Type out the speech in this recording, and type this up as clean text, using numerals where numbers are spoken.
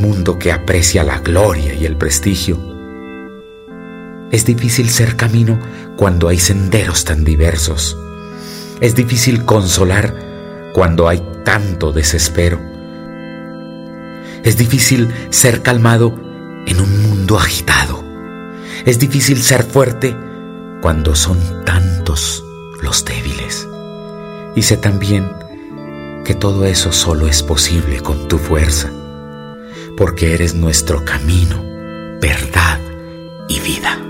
mundo que aprecia la gloria y el prestigio. Es difícil ser camino cuando hay senderos tan diversos. Es difícil consolar cuando hay tanto desespero. Es difícil ser calmado en un mundo agitado. Es difícil ser fuerte cuando son tantos los débiles. Y sé también que todo eso solo es posible con tu fuerza, porque eres nuestro camino, verdad y vida.